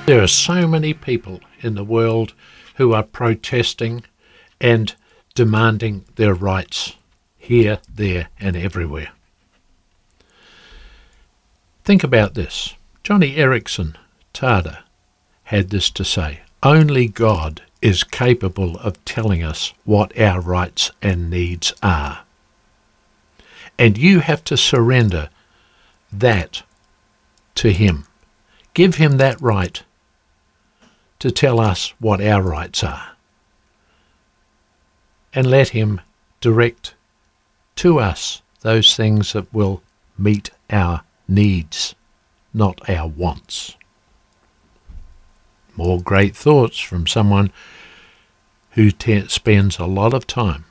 There are so many people in the world who are protesting and demanding their rights here, there, and everywhere. Think about this. Johnny Erickson Tada had this to say: only God is capable of telling us what our rights and needs are. And you have to surrender that to Him. Give Him that right to tell us what our rights are. And let Him direct to us those things that will meet our needs, not our wants. More great thoughts from someone who spends a lot of time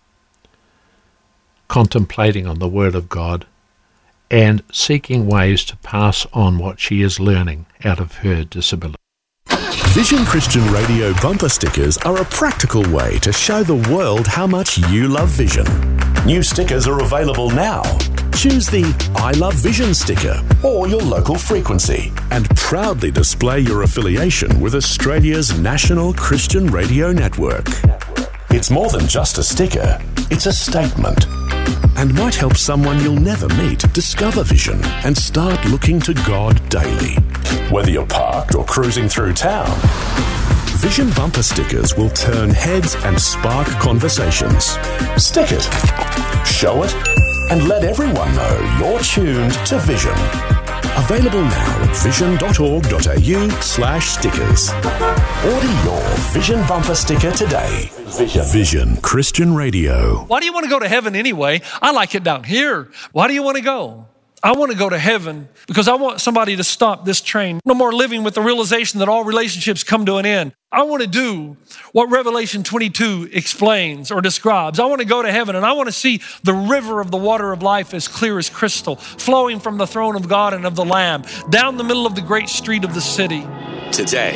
contemplating on the Word of God and seeking ways to pass on what she is learning out of her disability. Vision Christian Radio bumper stickers are a practical way to show the world how much you love Vision. New stickers are available now. Choose the I Love Vision sticker or your local frequency and proudly display your affiliation with Australia's national Christian radio network. It's more than just a sticker, it's a statement, and might help someone you'll never meet discover Vision and start looking to God daily. Whether you're parked or cruising through town, Vision bumper stickers will turn heads and spark conversations. Stick it, show it, and let everyone know you're tuned to Vision. Available now at vision.org.au/stickers. Order your Vision bumper sticker today. Vision Christian Radio. Why do you want to go to heaven anyway? I like it down here. Why do you want to go? I want to go to heaven because I want somebody to stop this train. No more living with the realization that all relationships come to an end. I want to do what Revelation 22 explains or describes. I want to go to heaven and I want to see the river of the water of life as clear as crystal, flowing from the throne of God and of the Lamb, down the middle of the great street of the city. Today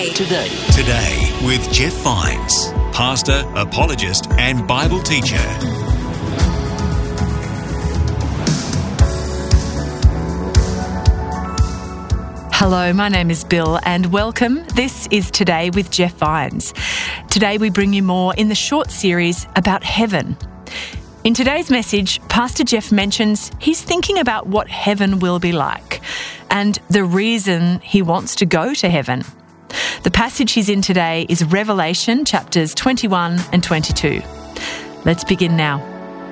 with Jeff Vines, pastor, apologist, and Bible teacher. Hello, my name is Bill and welcome. This is Today with Jeff Vines. Today we bring you more in the short series about heaven. In today's message, Pastor Jeff mentions he's thinking about what heaven will be like and the reason he wants to go to heaven. The passage he's in today is Revelation chapters 21 and 22. Let's begin now.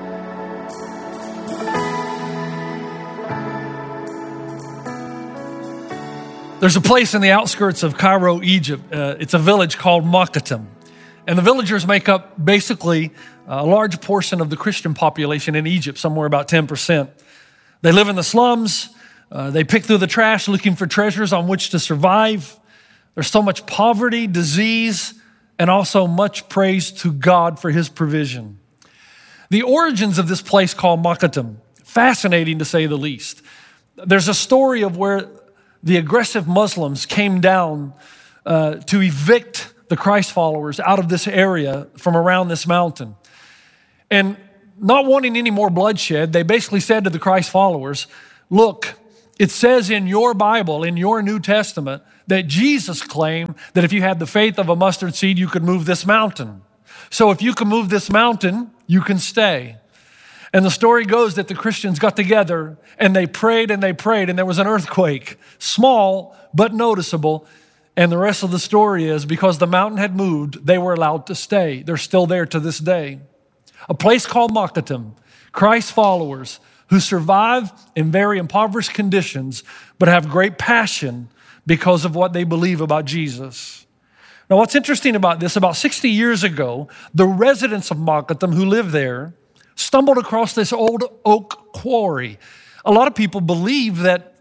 There's a place in the outskirts of Cairo, Egypt. It's a village called Makkatim. And the villagers make up basically a large portion of the Christian population in Egypt, somewhere about 10%. They live in the slums. They pick through the trash looking for treasures on which to survive. There's so much poverty, disease, and also much praise to God for His provision. The origins of this place called Makkatim, fascinating to say the least. There's a story of where the aggressive Muslims came down to evict the Christ followers out of this area from around this mountain. And not wanting any more bloodshed, they basically said to the Christ followers, look, it says in your Bible, in your New Testament, that Jesus claimed that if you had the faith of a mustard seed, you could move this mountain. So if you can move this mountain, you can stay. And the story goes that the Christians got together and they prayed and there was an earthquake, small but noticeable. And the rest of the story is because the mountain had moved, they were allowed to stay. They're still there to this day. A place called Makkatim, Christ followers who survive in very impoverished conditions but have great passion because of what they believe about Jesus. Now what's interesting about this, about 60 years ago, the residents of Makkatim who live there stumbled across this old oak quarry. A lot of people believe that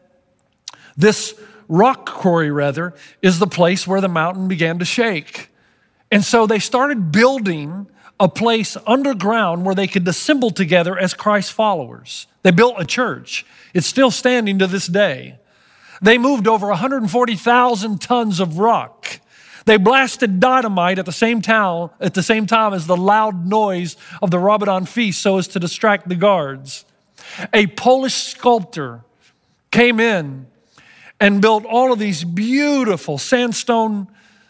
this rock quarry, is the place where the mountain began to shake. And so they started building a place underground where they could assemble together as Christ followers. They built a church. It's still standing to this day. They moved over 140,000 tons of rock. They blasted dynamite at the same time as the loud noise of the Ramadan feast so as to distract the guards. A Polish sculptor came in and built all of these beautiful sandstone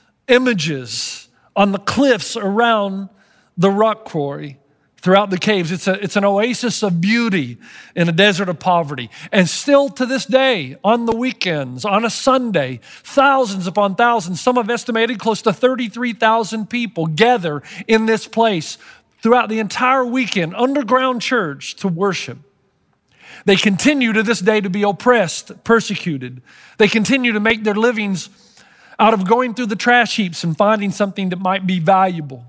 images on the cliffs around the rock quarry throughout the caves. It's an oasis of beauty in a desert of poverty. And still to this day, on the weekends, on a Sunday, thousands upon thousands, some have estimated close to 33,000 people gather in this place throughout the entire weekend, underground church, to worship. They continue to this day to be oppressed, persecuted. They continue to make their livings out of going through the trash heaps and finding something that might be valuable.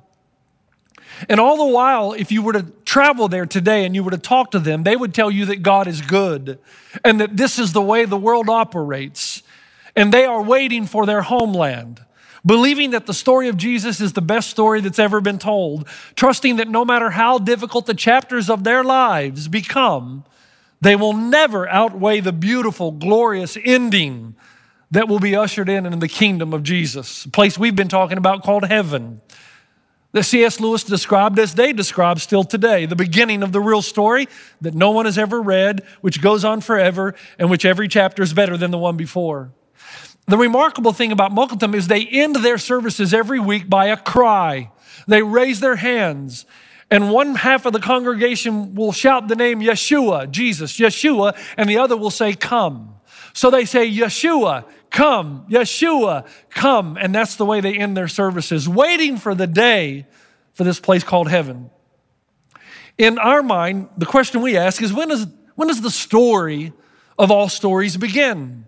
And all the while, if you were to travel there today and you were to talk to them, they would tell you that God is good and that this is the way the world operates. And they are waiting for their homeland, believing that the story of Jesus is the best story that's ever been told, trusting that no matter how difficult the chapters of their lives become, they will never outweigh the beautiful, glorious ending that will be ushered in the kingdom of Jesus, a place we've been talking about called heaven. That C.S. Lewis described as they describe still today, the beginning of the real story that no one has ever read, which goes on forever, and which every chapter is better than the one before. The remarkable thing about Mokattam is they end their services every week by a cry. They raise their hands, and one half of the congregation will shout the name Yeshua, Jesus, Yeshua, and the other will say, come. So they say, Yeshua, come, Yeshua, come. And that's the way they end their services, waiting for the day for this place called heaven. In our mind, the question we ask is, when does the story of all stories begin?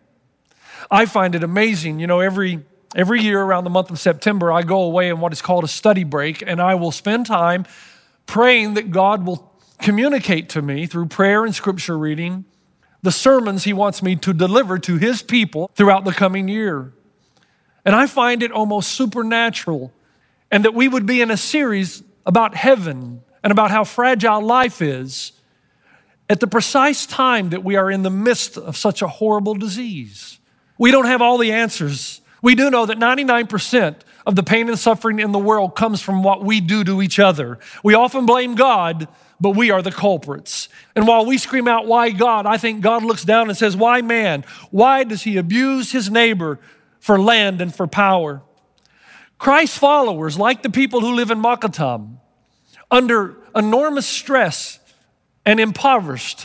I find it amazing. You know, every year around the month of September, I go away on what is called a study break, and I will spend time praying that God will communicate to me through prayer and scripture reading the sermons He wants me to deliver to His people throughout the coming year. And I find it almost supernatural, and that we would be in a series about heaven and about how fragile life is at the precise time that we are in the midst of such a horrible disease. We don't have all the answers. We do know that 99% of the pain and suffering in the world comes from what we do to each other. We often blame God, but we are the culprits. And while we scream out, why God? I think God looks down and says, why man? Why does he abuse his neighbor for land and for power? Christ's followers, like the people who live in Mokattam, under enormous stress and impoverished,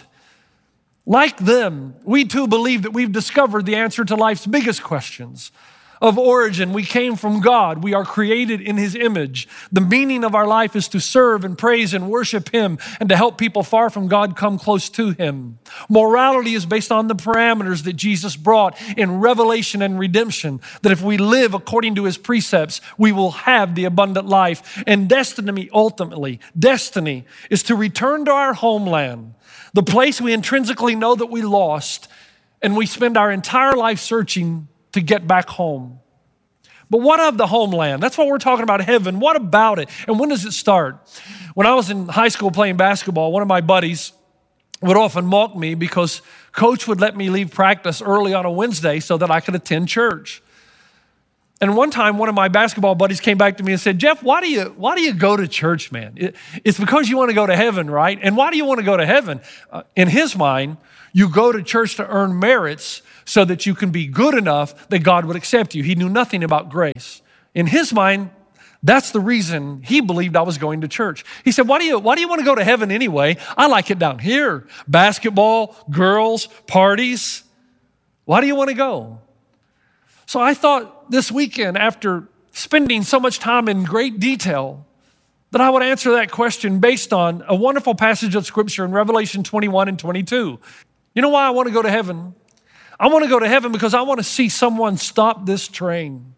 like them, we too believe that we've discovered the answer to life's biggest questions. Of origin, we came from God. We are created in His image. The meaning of our life is to serve and praise and worship Him and to help people far from God come close to Him. Morality is based on the parameters that Jesus brought in revelation and redemption, that if we live according to His precepts, we will have the abundant life. And destiny, ultimately, destiny is to return to our homeland, the place we intrinsically know that we lost, and we spend our entire life searching to get back home. But what of the homeland? That's what we're talking about, heaven. What about it? And when does it start? When I was in high school playing basketball, one of my buddies would often mock me because coach would let me leave practice early on a Wednesday so that I could attend church. And one time, one of my basketball buddies came back to me and said, Jeff, why do you go to church, man? It's because you want to go to heaven, right? And why do you want to go to heaven? In his mind, you go to church to earn merits so that you can be good enough that God would accept you. He knew nothing about grace. In his mind, that's the reason he believed I was going to church. He said, why do you want to go to heaven anyway? I like it down here. Basketball, girls, parties. Why do you want to go? So I thought this weekend, after spending so much time in great detail, that I would answer that question based on a wonderful passage of Scripture in Revelation 21 and 22. You know why I want to go to heaven? I want to go to heaven because I want to see someone stop this train.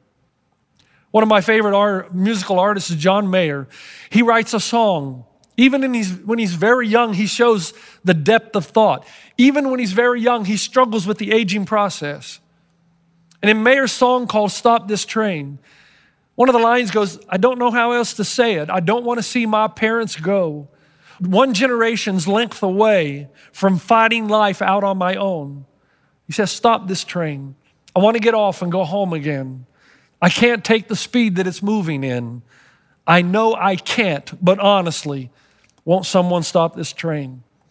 One of my favorite musical artists is John Mayer. He writes a song. Even when he's very young, he shows the depth of thought. Even when he's very young, he struggles with the aging process. And in Mayer's song called Stop This Train, one of the lines goes, I don't know how else to say it. I don't want to see my parents go one generation's length away from fighting life out on my own. He says, stop this train. I want to get off and go home again. I can't take the speed that it's moving in. I know I can't, but honestly, won't someone stop this train?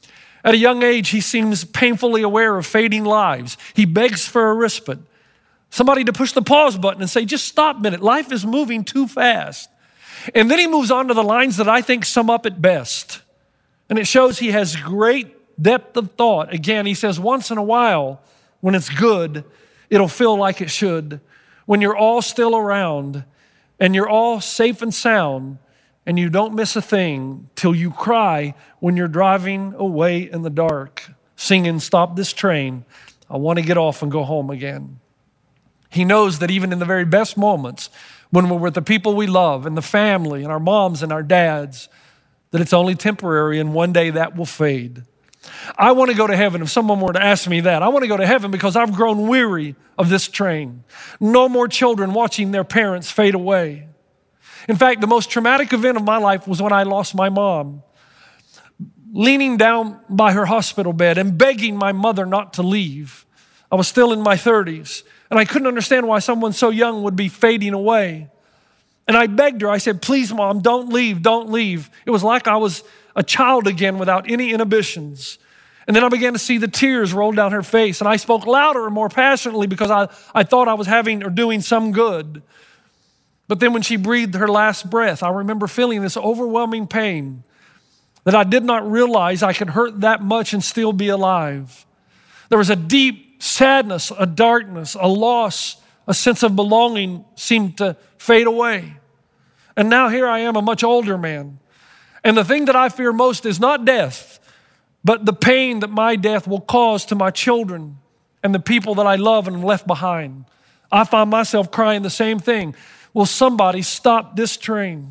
At a young age, he seems painfully aware of fading lives. He begs for a respite, somebody to push the pause button and say, just stop a minute. Life is moving too fast. And then he moves on to the lines that I think sum up it best. And it shows he has great depth of thought. Again, he says, once in a while, when it's good, it'll feel like it should. When you're all still around and you're all safe and sound and you don't miss a thing till you cry when you're driving away in the dark, singing, stop this train, I want to get off and go home again. He knows that even in the very best moments, when we're with the people we love and the family and our moms and our dads, that it's only temporary and one day that will fade. I want to go to heaven. If someone were to ask me that, I want to go to heaven because I've grown weary of this train. No more children watching their parents fade away. In fact, the most traumatic event of my life was when I lost my mom. Leaning down by her hospital bed and begging my mother not to leave. I was still in my 30s. And I couldn't understand why someone so young would be fading away. And I begged her, I said, please, Mom, don't leave, don't leave. It was like I was a child again without any inhibitions. And then I began to see the tears roll down her face. And I spoke louder and more passionately because I thought I was having or doing some good. But then when she breathed her last breath, I remember feeling this overwhelming pain that I did not realize I could hurt that much and still be alive. There was a deep sadness, a darkness, a loss, a sense of belonging seemed to fade away. And now here I am, a much older man. And the thing that I fear most is not death, but the pain that my death will cause to my children and the people that I love and left behind. I find myself crying the same thing. Will somebody stop this train?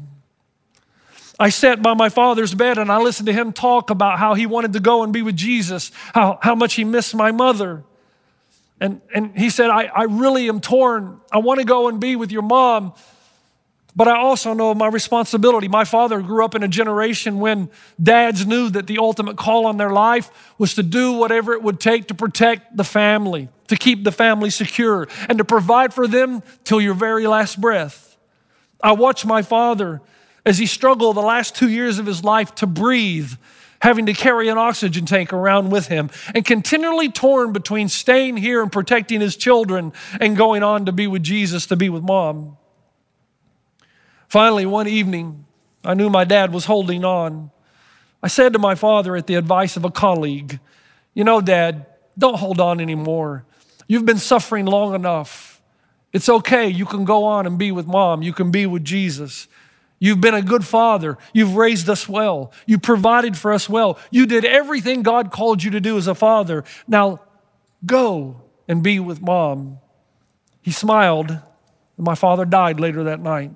I sat by my father's bed and I listened to him talk about how he wanted to go and be with Jesus, how much he missed my mother. And he said, I really am torn. I want to go and be with your mom, but I also know my responsibility. My father grew up in a generation when dads knew that the ultimate call on their life was to do whatever it would take to protect the family, to keep the family secure, and to provide for them till your very last breath. I watched my father as he struggled the last 2 years of his life to breathe, having to carry an oxygen tank around with him, and continually torn between staying here and protecting his children and going on to be with Jesus, to be with Mom. Finally, one evening, I knew my dad was holding on. I said to my father at the advice of a colleague, you know, Dad, don't hold on anymore. You've been suffering long enough. It's okay. You can go on and be with Mom. You can be with Jesus. You've been a good father. You've raised us well. You provided for us well. You did everything God called you to do as a father. Now go and be with Mom. He smiled, and my father died later that night.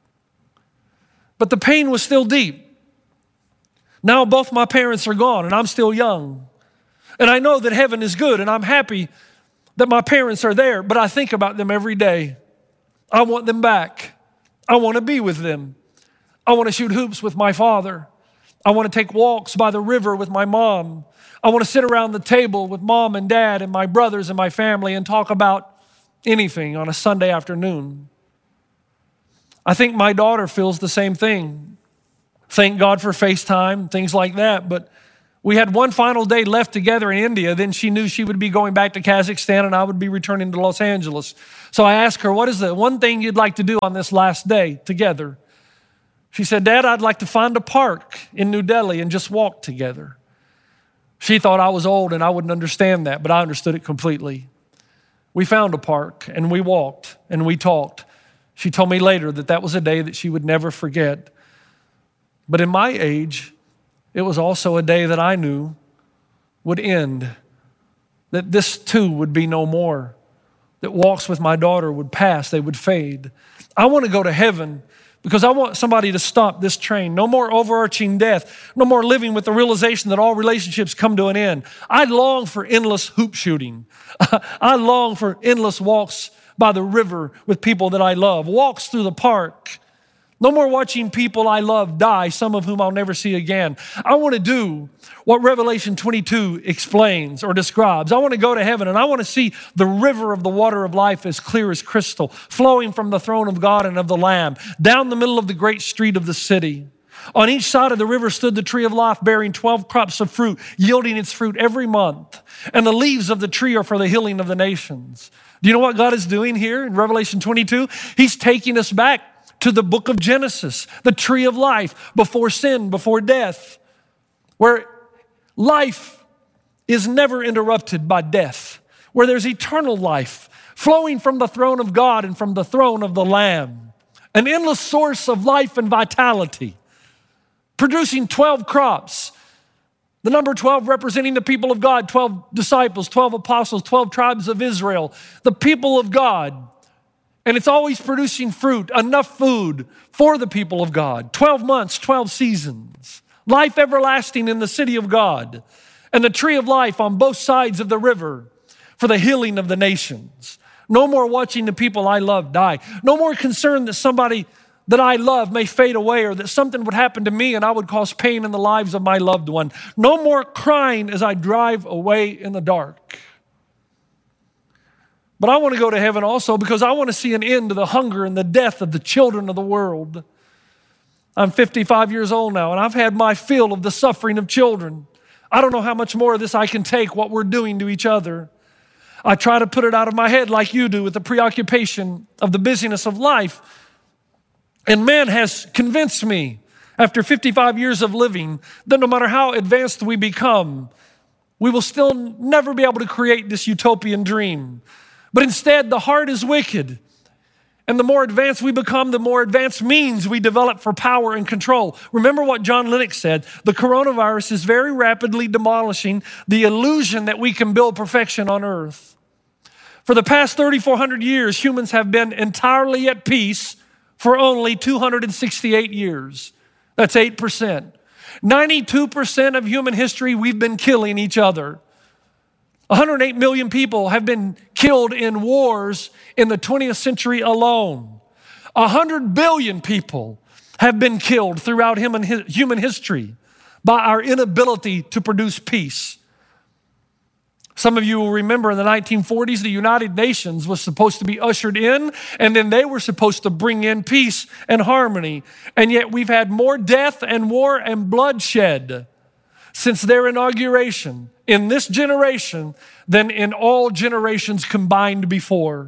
But the pain was still deep. Now both my parents are gone, and I'm still young. And I know that heaven is good, and I'm happy that my parents are there, but I think about them every day. I want them back. I want to be with them. I want to shoot hoops with my father. I want to take walks by the river with my mom. I want to sit around the table with Mom and Dad and my brothers and my family and talk about anything on a Sunday afternoon. I think my daughter feels the same thing. Thank God for FaceTime, things like that. But we had one final day left together in India. Then she knew she would be going back to Kazakhstan and I would be returning to Los Angeles. So I asked her, what is the one thing you'd like to do on this last day together? She said, Dad, I'd like to find a park in New Delhi and just walk together. She thought I was old and I wouldn't understand that, but I understood it completely. We found a park and we walked and we talked. She told me later that that was a day that she would never forget. But in my age, it was also a day that I knew would end, that this too would be no more, that walks with my daughter would pass, they would fade. I want to go to heaven because I want somebody to stop this train. No more overarching death. No more living with the realization that all relationships come to an end. I long for endless hoop shooting. I long for endless walks by the river with people that I love. Walks through the park. No more watching people I love die, some of whom I'll never see again. I want to do what Revelation 22 explains or describes. I want to go to heaven and I want to see the river of the water of life as clear as crystal, flowing from the throne of God and of the Lamb, down the middle of the great street of the city. On each side of the river stood the tree of life, bearing 12 crops of fruit, yielding its fruit every month. And the leaves of the tree are for the healing of the nations. Do you know what God is doing here in Revelation 22? He's taking us back to the book of Genesis, the tree of life, before sin, before death, where life is never interrupted by death, where there's eternal life flowing from the throne of God and from the throne of the Lamb, an endless source of life and vitality, producing 12 crops. The number 12 representing the people of God, 12 disciples, 12 apostles, 12 tribes of Israel, the people of God. And it's always producing fruit, enough food for the people of God. 12 months, 12 seasons. Life everlasting in the city of God. And the tree of life on both sides of the river for the healing of the nations. No more watching the people I love die. No more concern that somebody that I love may fade away, or that something would happen to me and I would cause pain in the lives of my loved one. No more crying as I drive away in the dark. But I want to go to heaven also because I want to see an end to the hunger and the death of the children of the world. I'm 55 years old now, and I've had my fill of the suffering of children. I don't know how much more of this I can take, what we're doing to each other. I try to put it out of my head like you do with the preoccupation of the busyness of life. And man has convinced me, after 55 years of living, that no matter how advanced we become, we will still never be able to create this utopian dream. But instead, the heart is wicked. And the more advanced we become, the more advanced means we develop for power and control. Remember what John Lennox said, the coronavirus is very rapidly demolishing the illusion that we can build perfection on earth. For the past 3,400 years, humans have been entirely at peace for only 268 years. That's 8%. 92% of human history, we've been killing each other. 108 million people have been killed in wars in the 20th century alone. 100 billion people have been killed throughout human history by our inability to produce peace. Some of you will remember in the 1940s, the United Nations was supposed to be ushered in, and then they were supposed to bring in peace and harmony. And yet we've had more death and war and bloodshed since their inauguration in this generation than in all generations combined before.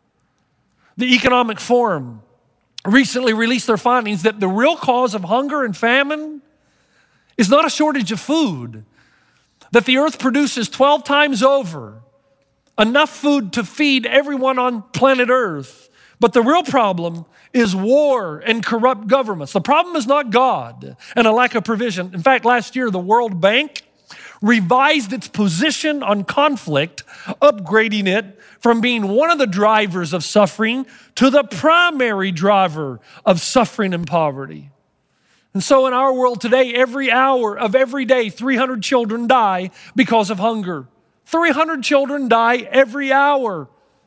The Economic Forum recently released their findings that the real cause of hunger and famine is not a shortage of food, that the earth produces 12 times over enough food to feed everyone on planet Earth. But the real problem is war and corrupt governments. The problem is not God and a lack of provision. In fact, last year, the World Bank revised its position on conflict, upgrading it from being one of the drivers of suffering to the primary driver of suffering and poverty. And so in our world today, every hour of every day, 300 children die because of hunger. 300 children die every hour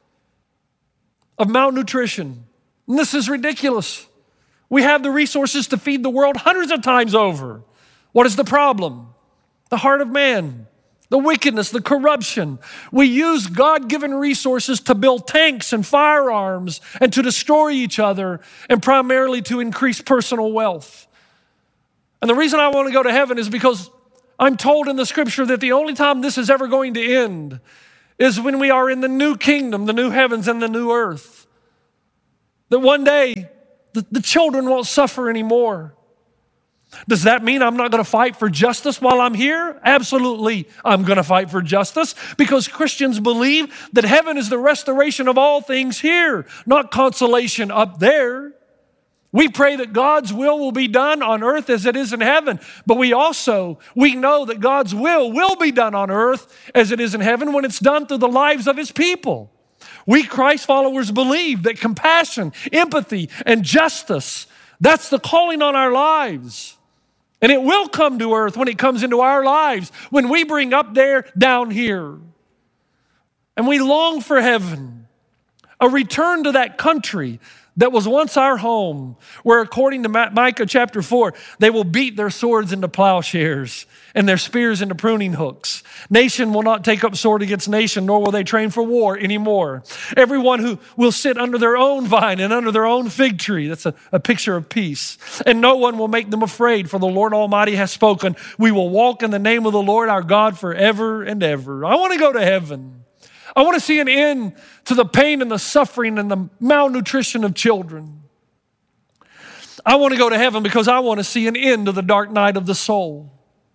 of malnutrition. And this is ridiculous. We have the resources to feed the world hundreds of times over. What is the problem? The heart of man, the wickedness, the corruption. We use God-given resources to build tanks and firearms and to destroy each other and primarily to increase personal wealth. And the reason I want to go to heaven is because I'm told in the scripture that the only time this is ever going to end is when we are in the new kingdom, the new heavens and the new earth. That one day the children won't suffer anymore. Does that mean I'm not going to fight for justice while I'm here? Absolutely, I'm going to fight for justice because Christians believe that heaven is the restoration of all things here, not consolation up there. We pray that God's will be done on earth as it is in heaven, but we know that God's will be done on earth as it is in heaven when it's done through the lives of His people. We Christ followers believe that compassion, empathy, and justice, that's the calling on our lives. And it will come to earth when it comes into our lives, when we bring up there, down here. And we long for heaven, a return to that country that was once our home, where according to Micah chapter 4, they will beat their swords into plowshares and their spears into pruning hooks. Nation will not take up sword against nation, nor will they train for war anymore. Everyone who will sit under their own vine and under their own fig tree, that's a picture of peace. And no one will make them afraid, for the Lord Almighty has spoken. We will walk in the name of the Lord our God forever and ever. I want to go to heaven. I want to see an end to the pain and the suffering and the malnutrition of children. I want to go to heaven because I want to see an end to the dark night of the soul.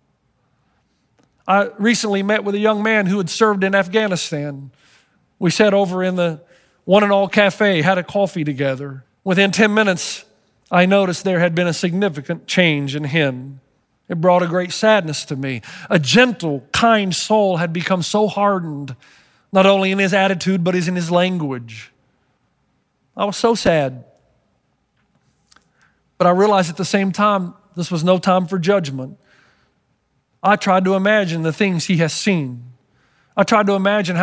I recently met with a young man who had served in Afghanistan. We sat over in the One and All Cafe, had a coffee together. Within 10 minutes, I noticed there had been a significant change in him. It brought a great sadness to me. A gentle, kind soul had become so hardened, not only in his attitude, but in his language. I was so sad. But I realized at the same time, this was no time for judgment. I tried to imagine the things he has seen. I tried to imagine how